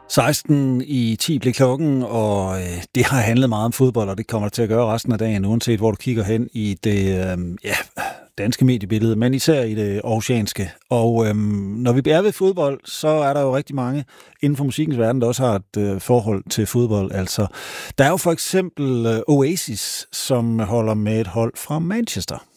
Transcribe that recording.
16 i 10 blev klokken, og det har handlet meget om fodbold, og det kommer det til at gøre resten af dagen, uanset hvor du kigger hen i det danske mediebillede, men især i det aarhusianske. Og når vi er ved fodbold, så er der jo rigtig mange inden for musikkens verden, der også har et forhold til fodbold. Altså, der er jo for eksempel Oasis, som holder med et hold fra Manchester.